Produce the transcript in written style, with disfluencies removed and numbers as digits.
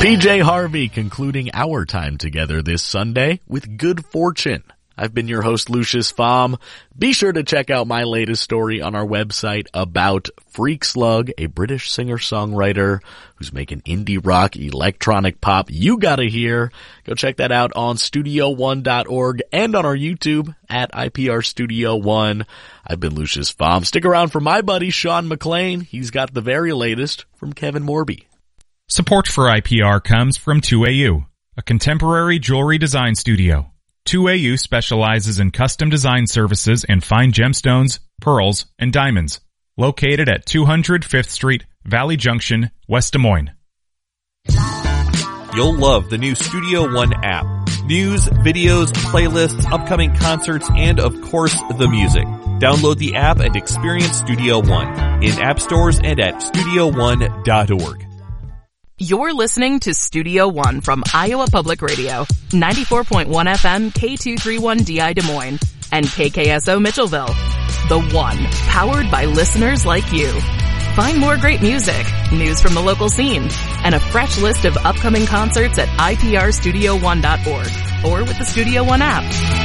PJ Harvey concluding our time together this Sunday with Good Fortune. I've been your host, Lucius Pflaum. Be sure to check out my latest story on our website about Freak Slug, a British singer-songwriter who's making indie rock, electronic pop you gotta hear. Go check that out on studio1.org and on our YouTube at IPR Studio One. I've been Lucius Pflaum. Stick around for my buddy, Sean McLean. He's got the very latest from Kevin Morby. Support for IPR comes from 2AU, a contemporary jewelry design studio. 2AU specializes in custom design services and fine gemstones, pearls, and diamonds. Located at 200 5th Street, Valley Junction, West Des Moines. You'll love the new Studio One app. News, videos, playlists, upcoming concerts, and of course, the music. Download the app and experience Studio One in app stores and at studio1.org. You're listening to Studio One from Iowa Public Radio, 94.1 FM K231DI Des Moines, and KKSO Mitchellville. The One, powered by listeners like you. Find more great music, news from the local scene, and a fresh list of upcoming concerts at iprstudio1.org or with the Studio One app.